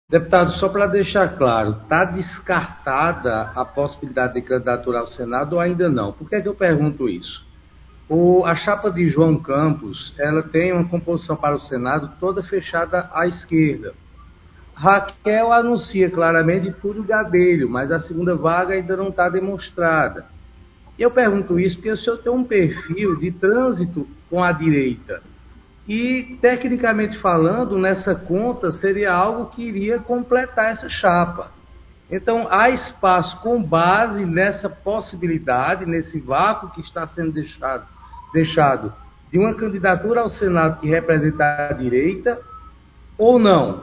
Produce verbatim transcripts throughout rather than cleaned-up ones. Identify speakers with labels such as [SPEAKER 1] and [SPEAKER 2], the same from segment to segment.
[SPEAKER 1] Deputado, só para deixar claro, está descartada a possibilidade de candidatura ao Senado ou ainda não? Por que é que eu pergunto isso? O, a chapa de João Campos, ela tem uma composição para o Senado toda fechada à esquerda. Raquel anuncia claramente Túlio Gadelho, mas a segunda vaga ainda não está demonstrada. E eu pergunto isso porque o senhor tem um perfil de trânsito com a direita. E, tecnicamente falando, nessa conta seria algo que iria completar essa chapa. Então, há espaço com base nessa possibilidade, nesse vácuo que está sendo deixado, deixado de uma candidatura ao Senado que representa a direita, ou não?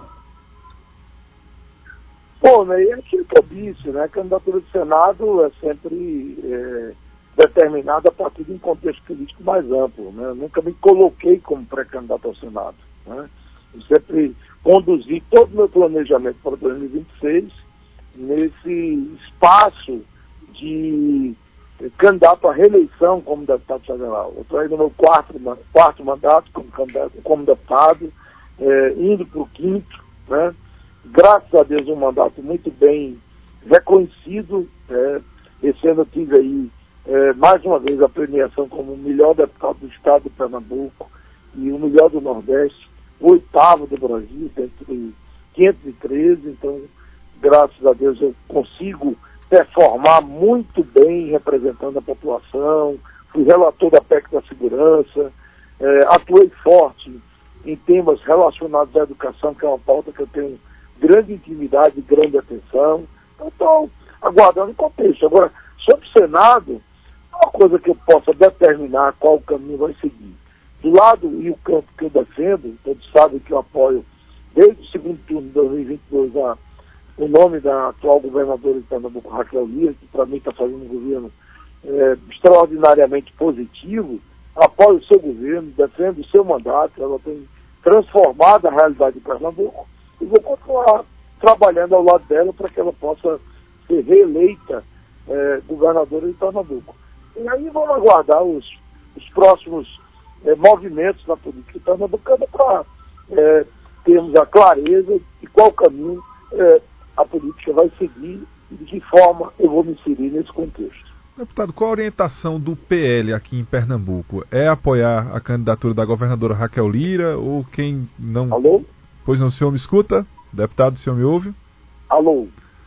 [SPEAKER 2] Bom, né, é aquilo que eu disse, né? A candidatura do Senado é sempre é, determinada a partir de um contexto político mais amplo, né? Eu nunca me coloquei como pré-candidato ao Senado, né? Eu sempre conduzi todo o meu planejamento para dois mil e vinte e seis nesse espaço de candidato à reeleição como deputado federal. Eu estou aí no meu quarto, quarto mandato como, candidato, como deputado, é, indo para o quinto, né? Graças a Deus, um mandato muito bem reconhecido. É, esse ano eu tive aí, é, mais uma vez, a premiação como o melhor deputado do estado de Pernambuco e o melhor do Nordeste, o oitavo do Brasil, entre quinhentos e treze. Então, graças a Deus, eu consigo performar muito bem representando a população. Fui relator da P E C da segurança, é, atuei forte em temas relacionados à educação, que é uma pauta que eu tenho grande intimidade e grande atenção. Então, estou aguardando o contexto. Agora, sobre o Senado, é uma coisa que eu possa determinar qual o caminho vai seguir. Do lado e o campo que eu defendo, todos sabem que eu apoio, desde o segundo turno de dois mil e vinte e dois, a, o nome da atual governadora de Pernambuco, Raquel Lira, que para mim está fazendo um governo é, extraordinariamente positivo. Apoio o seu governo, defendo o seu mandato, ela tem transformado a realidade de Pernambuco. E vou continuar trabalhando ao lado dela para que ela possa ser reeleita é, governadora de Pernambuco. E aí vamos aguardar os, os próximos é, movimentos na política pernambucana para é, termos a clareza de qual caminho é, a política vai seguir e de que forma eu vou me inserir nesse contexto.
[SPEAKER 3] Deputado, qual a orientação do P L aqui em Pernambuco? É apoiar a candidatura da governadora Raquel Lira ou quem não...
[SPEAKER 2] Alô?
[SPEAKER 3] Pois não, o senhor me escuta? Deputado, o senhor me ouve?
[SPEAKER 2] Alô?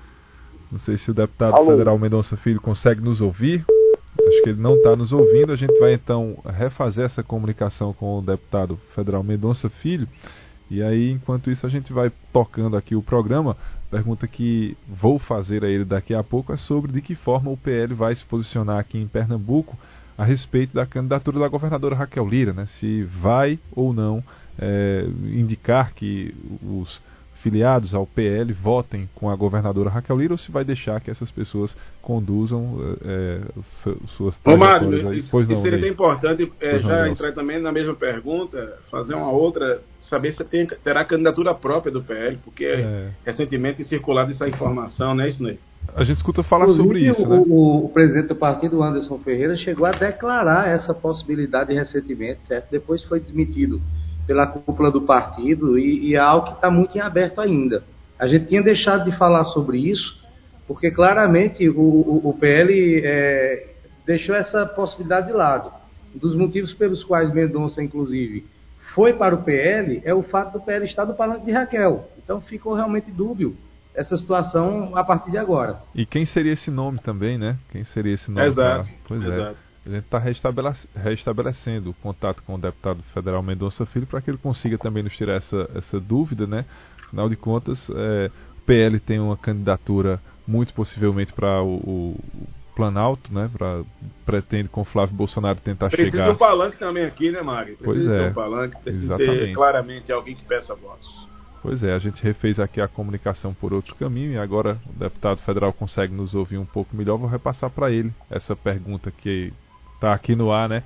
[SPEAKER 3] Não sei se o deputado
[SPEAKER 2] Alô?
[SPEAKER 3] federal Mendonça Filho consegue nos ouvir. Acho que ele não está nos ouvindo. A gente vai então refazer essa comunicação com o deputado federal Mendonça Filho. E aí, enquanto isso, a gente vai tocando aqui o programa. Pergunta que vou fazer a ele daqui a pouco é sobre de que forma o P L vai se posicionar aqui em Pernambuco a respeito da candidatura da governadora Raquel Lira, né? Se vai ou não é, indicar que os filiados ao P L votem com a governadora Raquel Lira ou se vai deixar que essas pessoas conduzam é, suas
[SPEAKER 4] trajetórias. Ô, Mário,
[SPEAKER 3] isso, pois não,
[SPEAKER 4] seria bem importante é, já
[SPEAKER 3] não,
[SPEAKER 4] entrar também na mesma pergunta, fazer uma outra, saber se tem, terá candidatura própria do P L, porque é. recentemente circulado essa informação, não é isso, Ney?
[SPEAKER 3] A gente escuta falar Inclusive, sobre isso,
[SPEAKER 1] o,
[SPEAKER 3] né?
[SPEAKER 1] O, o presidente do partido, Anderson Ferreira, chegou a declarar essa possibilidade recentemente, certo? Depois foi desmentido pela cúpula do partido e, e é algo que está muito em aberto ainda. A gente tinha deixado de falar sobre isso, porque claramente o, o, o P L é, deixou essa possibilidade de lado. Um dos motivos pelos quais Mendonça, inclusive, foi para o P L é o fato do P L estar no palanque de Raquel. Então ficou realmente dúbio essa situação a partir de agora.
[SPEAKER 3] E quem seria esse nome também, né? Quem seria esse nome?
[SPEAKER 4] Exato.
[SPEAKER 3] Pra... Pois
[SPEAKER 4] Exato.
[SPEAKER 3] é. A gente está restabelece... restabelecendo o contato com o deputado federal Mendonça Filho para que ele consiga também nos tirar essa, essa dúvida, né? Afinal de contas, é... o P L tem uma candidatura muito possivelmente para o, o Planalto, né? Pra... Pretende com Flávio Bolsonaro tentar
[SPEAKER 4] precisa
[SPEAKER 3] chegar...
[SPEAKER 4] Precisa de um palanque também aqui, né, Mário? Precisa
[SPEAKER 3] pois é.
[SPEAKER 4] de um palanque, precisa
[SPEAKER 3] Exatamente.
[SPEAKER 4] ter claramente alguém que peça votos.
[SPEAKER 3] Pois é, a gente refez aqui a comunicação por outro caminho e agora o deputado federal consegue nos ouvir um pouco melhor. Vou repassar para ele essa pergunta que está aqui no ar, né?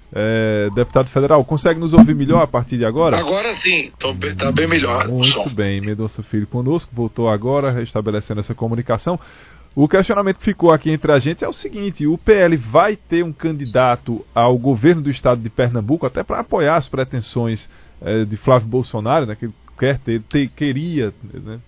[SPEAKER 3] É, deputado federal, consegue nos ouvir melhor a partir de agora?
[SPEAKER 5] Agora sim, está bem melhor.
[SPEAKER 3] Muito bem, Mendonça Filho conosco, voltou agora, restabelecendo essa comunicação. O questionamento que ficou aqui entre a gente é o seguinte: o P L vai ter um candidato ao governo do estado de Pernambuco, até para apoiar as pretensões é, de Flávio Bolsonaro, né, que quer ter, ter queria, né,